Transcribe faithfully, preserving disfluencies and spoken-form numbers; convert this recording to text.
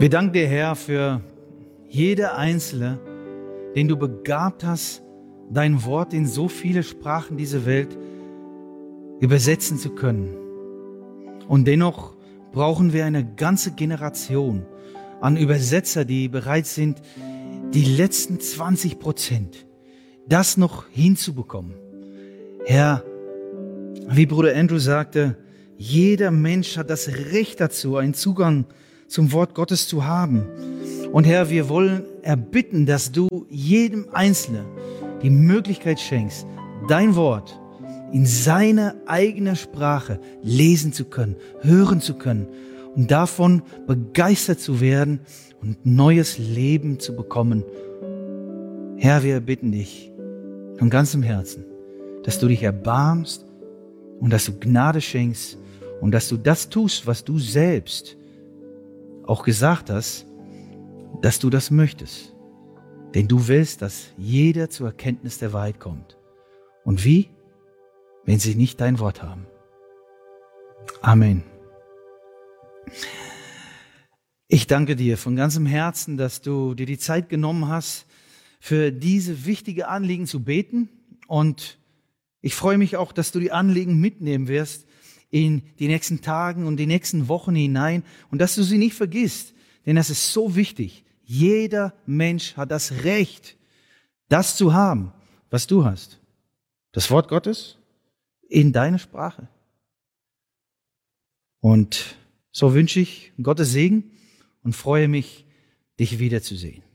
Wir danken dir, Herr, für jede Einzelne, den du begabt hast, dein Wort in so viele Sprachen dieser Welt übersetzen zu können. Und dennoch brauchen wir eine ganze Generation an Übersetzer, die bereit sind, die letzten zwanzig Prozent, das noch hinzubekommen. Herr, wie Bruder Andrew sagte, jeder Mensch hat das Recht dazu, einen Zugang zum Wort Gottes zu haben. Und Herr, wir wollen erbitten, dass du jedem Einzelnen die Möglichkeit schenkst, dein Wort in seiner eigenen Sprache lesen zu können, hören zu können und davon begeistert zu werden und neues Leben zu bekommen. Herr, wir bitten dich von ganzem Herzen, dass du dich erbarmst und dass du Gnade schenkst und dass du das tust, was du selbst auch gesagt hast, dass du das möchtest. Denn du willst, dass jeder zur Erkenntnis der Wahrheit kommt. Und wie? Wenn sie nicht dein Wort haben. Amen. Ich danke dir von ganzem Herzen, dass du dir die Zeit genommen hast, für diese wichtige Anliegen zu beten. Und ich freue mich auch, dass du die Anliegen mitnehmen wirst in die nächsten Tagen und die nächsten Wochen hinein und dass du sie nicht vergisst. Denn das ist so wichtig. Jeder Mensch hat das Recht, das zu haben, was du hast. Das Wort Gottes in deiner Sprache. Und so wünsche ich Gottes Segen und freue mich, dich wiederzusehen.